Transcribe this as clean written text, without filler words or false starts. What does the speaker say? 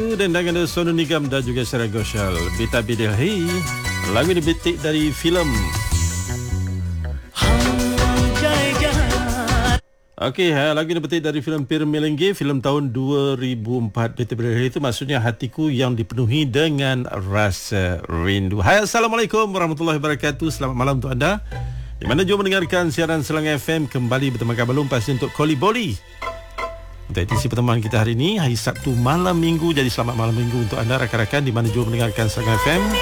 lagu dendangan Sonu Nigam dan juga Sarah Ghoshal, Bita Bidilhi. Lagu ini betik dari filem. Okey, lagu ini betik dari filem Pir Melengge, filem tahun 2004. Bita Bidilhi itu maksudnya hatiku yang dipenuhi dengan rasa rindu. Hai, Assalamualaikum warahmatullahi wabarakatuh. Selamat malam untuk anda di mana jom mendengarkan siaran Selang FM kembali bertemu Kabalum pasti untuk Koli Boli. Untuk edisi pertemuan kita hari ini, hari Sabtu malam minggu. Jadi selamat malam minggu untuk anda rakan-rakan di mana jom mendengarkan Selang FM.